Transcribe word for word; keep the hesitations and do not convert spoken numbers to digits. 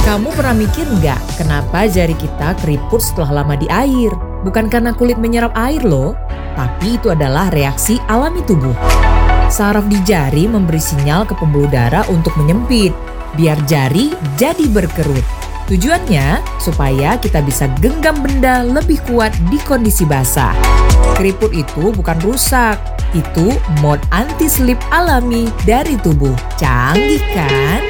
Kamu pernah mikir nggak kenapa jari kita keriput setelah lama di air? Bukan karena kulit menyerap air loh, tapi itu adalah reaksi alami tubuh. Saraf di jari memberi sinyal ke pembuluh darah untuk menyempit, biar jari jadi berkerut. Tujuannya supaya kita bisa genggam benda lebih kuat di kondisi basah. Keriput itu bukan rusak, itu mode anti-slip alami dari tubuh. Canggih kan?